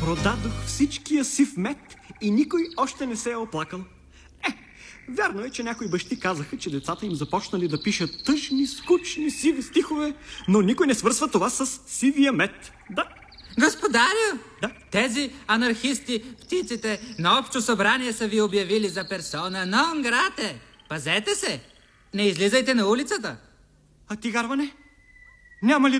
Продадох всичкия сив мед и никой още не се е оплакал. Вярно е, че някои бащи казаха, че децата им започнали да пишат тъжни, скучни, сиви стихове, но никой не свързва това с сивия мед. Да. Господарю, Да. тези анархисти, птиците, на общо събрание са ви обявили за персона нон грате. Пазете се! Не излизайте на улицата! А ти, Гарване, няма ли